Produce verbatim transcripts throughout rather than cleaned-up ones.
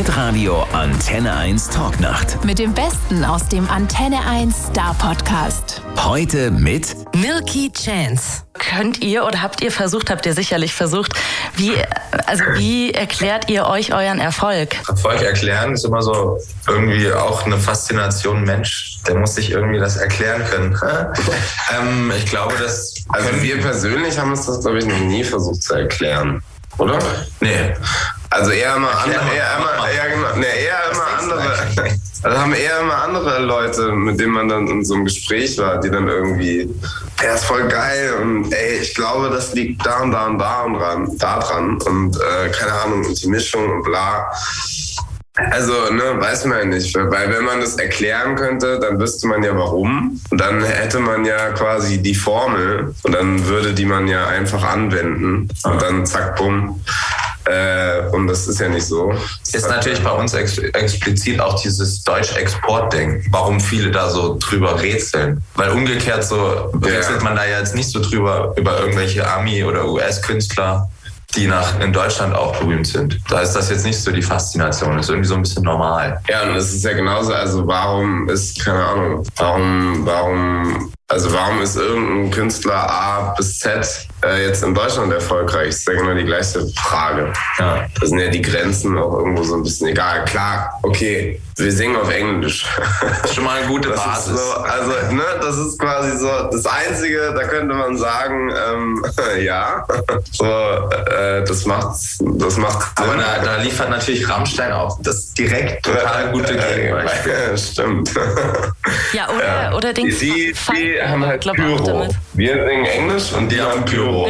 Hitradio Antenne eins Talknacht. Mit dem Besten aus dem Antenne eins Star Podcast. Heute mit Milky Chance. Könnt ihr oder habt ihr versucht, habt ihr sicherlich versucht, wie, also wie erklärt ihr euch euren Erfolg? Erfolg erklären ist immer so irgendwie auch eine Faszination. Mensch, der muss sich irgendwie das erklären können. ähm, ich glaube, dass... Also wir persönlich haben uns das, glaube ich, noch nie versucht zu erklären. Oder? Nee. Also eher immer andere, eher immer, eher, genau, nee, eher immer andere, also haben eher immer andere Leute, mit denen man dann in so einem Gespräch war, die dann irgendwie, ja, ist voll geil und ey, ich glaube, das liegt da und da und da und dran, da dran und äh, keine Ahnung, und die Mischung und bla. Also, ne, weiß man ja nicht, weil wenn man das erklären könnte, dann wüsste man ja warum und dann hätte man ja quasi die Formel und dann würde die man ja einfach anwenden und dann zack, bumm. Äh, und das ist ja nicht so. Ist natürlich bei uns ex- explizit auch dieses Deutsch-Export-Ding, warum viele da so drüber rätseln. Weil umgekehrt so rätselt ja. man da ja jetzt nicht so drüber über irgendwelche Ami- oder U S-Künstler, die nach, in Deutschland auch berühmt sind. Da ist das jetzt nicht so die Faszination, das ist irgendwie so ein bisschen normal. Ja, und es ist ja genauso, also warum ist, keine Ahnung, warum, warum, also warum ist irgendein Künstler A bis Z äh, jetzt in Deutschland erfolgreich? Das ist ja genau die gleiche Frage. Ja. Da sind ja die Grenzen auch irgendwo so ein bisschen egal. Klar, okay, wir singen auf Englisch. Das ist schon mal eine gute das Basis. Ist so, also, ne, das ist quasi so das Einzige, da könnte man sagen, ähm, ja, so, äh, das macht's, das macht Aber da, da liefert natürlich Rammstein auch das direkt total gute Gegenbeispiel. Ja, stimmt. Ja, oder, ja. oder den Die, die haben halt Pyro. Wir singen Englisch und die, die haben Pyro.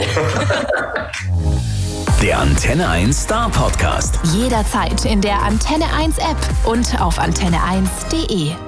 Der Antenne eins Star Podcast. Jederzeit in der Antenne eins App und auf antenne eins punkt de.